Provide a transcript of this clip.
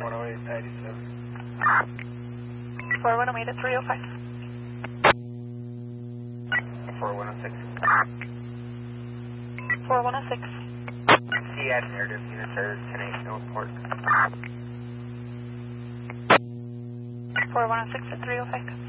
4108 at 305. 4106. 4106. Seattle narrative unit service 10-8 no report. 4106 at 305.